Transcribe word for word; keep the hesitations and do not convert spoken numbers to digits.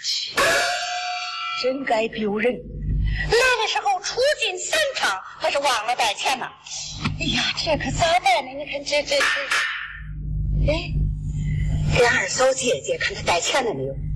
真该丢人！来的时候出进三趟，还是忘了带钱呢。哎呀，这可咋办呢？你看这这这，哎，给二嫂姐姐看她带钱了没有？